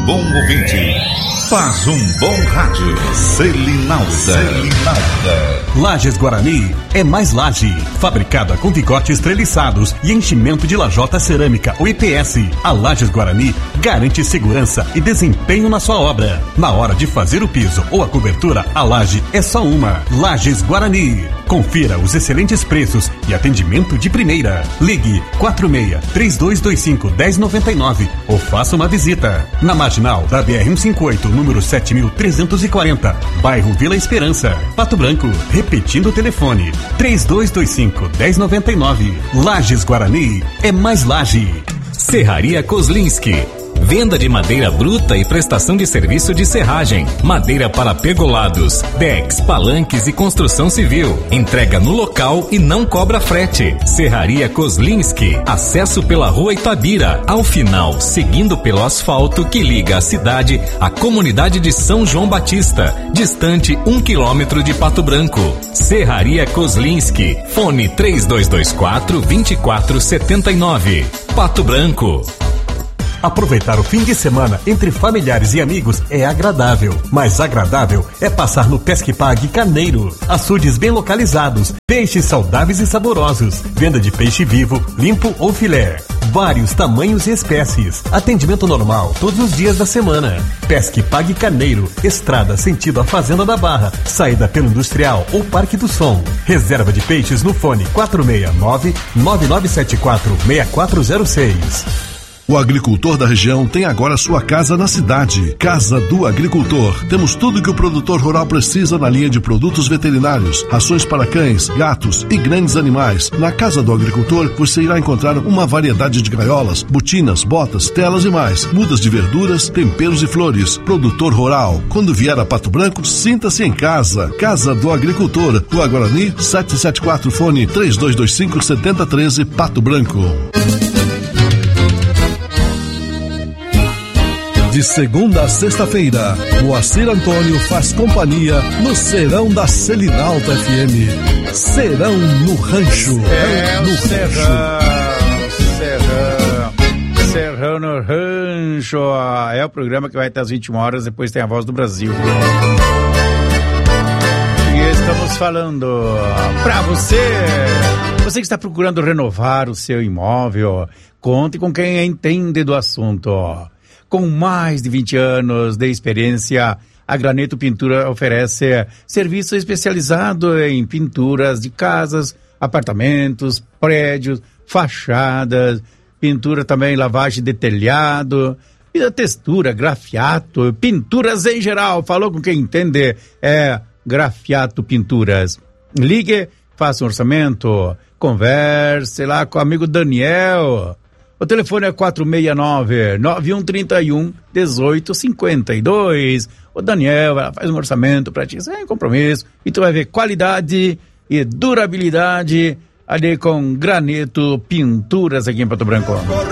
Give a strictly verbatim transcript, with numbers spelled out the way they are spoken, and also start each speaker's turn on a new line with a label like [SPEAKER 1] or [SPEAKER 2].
[SPEAKER 1] bom ouvinte faz um bom rádio. Selinalda. Selinalda.
[SPEAKER 2] Lajes Guarani é mais laje. Fabricada com picotes treliçados e enchimento de lajota cerâmica ou I P S. A Lajes Guarani garante segurança e desempenho na sua obra. Na hora de fazer o piso ou a cobertura, a laje é só uma. Lajes Guarani. Confira os excelentes preços e atendimento de primeira. Ligue quatro seis, três dois dois cinco, um zero nove nove ou faça uma visita. Na marginal da B R cento e cinquenta e oito, número sete mil trezentos e quarenta, bairro Vila Esperança, Pato Branco. Repetindo o telefone, três dois dois cinco, um zero nove nove. Lajes Guarani é mais laje.
[SPEAKER 3] Serraria Kozlinski. Venda de madeira bruta e prestação de serviço de serragem, madeira para pergolados, decks, palanques e construção civil. Entrega no local e não cobra frete. Serraria Kozlinski. Acesso pela rua Itabira. Ao final, seguindo pelo asfalto que liga a cidade à comunidade de São João Batista, distante um quilômetro de Pato Branco. Serraria Kozlinski. Fone três dois dois quatro, dois quatro sete nove. Pato Branco.
[SPEAKER 2] Aproveitar o fim de semana entre familiares e amigos é agradável, mas agradável é passar no Pesque Pague Carneiro. Açudes bem localizados, peixes saudáveis e saborosos, venda de peixe vivo, limpo ou filé, vários tamanhos e espécies, atendimento normal todos os dias da semana. Pesque Pague Carneiro, estrada sentido a Fazenda da Barra, saída pelo Industrial ou Parque do Som. Reserva de peixes no fone quatro seis nove, nove nove sete quatro, seis quatro zero seis.
[SPEAKER 4] O agricultor da região tem agora sua casa na cidade. Casa do Agricultor. Temos tudo que o produtor rural precisa na linha de produtos veterinários, rações para cães, gatos e grandes animais. Na Casa do Agricultor você irá encontrar uma variedade de gaiolas, botinas, botas, telas e mais. Mudas de verduras, temperos e flores. Produtor rural. Quando vier a Pato Branco, sinta-se em casa. Casa do Agricultor. Rua Guarani, setecentos e setenta e quatro, fone três dois dois cinco, sete zero um três, Pato Branco. De segunda a sexta-feira, Moacir Antônio faz companhia no Serão da Selinalta F M. Serão no Rancho.
[SPEAKER 5] É
[SPEAKER 4] no
[SPEAKER 5] o Serrão, Serrão, Serrão no Rancho. É o programa que vai até às vinte e uma horas, depois tem a Voz do Brasil. E estamos falando pra você, você que está procurando renovar o seu imóvel, conte com quem entende do assunto. Com mais de vinte anos de experiência, a Graneto Pintura oferece serviço especializado em pinturas de casas, apartamentos, prédios, fachadas, pintura também, lavagem de telhado, e a textura, grafiato, pinturas em geral. Falou com quem entende, é Grafiato Pinturas. Ligue, faça um orçamento, converse lá com o amigo Daniel. O telefone é quatro seis nove, nove um três um, um oito cinco dois. O Daniel faz um orçamento para ti, sem compromisso, e tu vai ver qualidade e durabilidade ali com Graneto Pinturas aqui em Pato Branco.